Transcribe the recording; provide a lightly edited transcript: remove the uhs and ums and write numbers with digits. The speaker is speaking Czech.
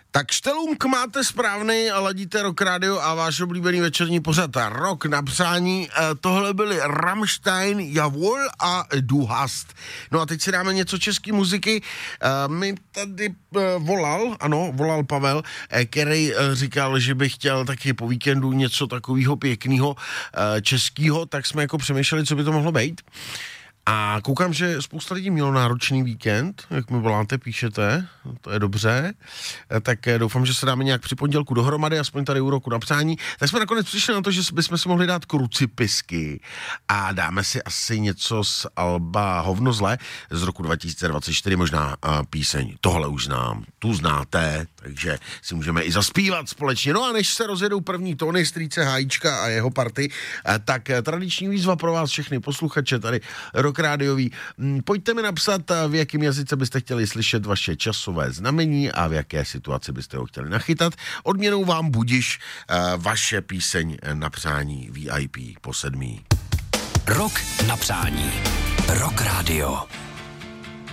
Tak štelůmk máte správný a ladíte Rock Radio a váš oblíbený večerní pořad Rock na přání. Tohle byli Rammstein, Jawohl a Du hast. No a teď si dáme něco české muziky. Mi tady volal Pavel, který říkal, že by chtěl taky po víkendu něco takového pěkného českého, tak jsme jako přemýšleli, co by to mohlo být. A koukám, že spousta lidí mělo náročný víkend, jak mi voláte, píšete, to je dobře, tak doufám, že se dáme nějak při pondělku dohromady, aspoň tady u Roku na přání. Tak jsme nakonec přišli na to, že bychom si mohli dát Krucipisky a dáme si asi něco z alba Hovno zle z roku 2024, možná píseň Tohle už znám, tu znáte, takže si můžeme i zaspívat společně. No a než se rozjedou první tóny strýce Hájíčka a jeho party, tak tradiční výzva pro vás všechny posluchače tady Rock Rádiový. Pojďte mi napsat, v jakém jazyce byste chtěli slyšet vaše časové znamení a v jaké situaci byste ho chtěli nachytat. Odměnou vám budiš vaše píseň na přání VIP po 7. Rock na přání. Rock Radio.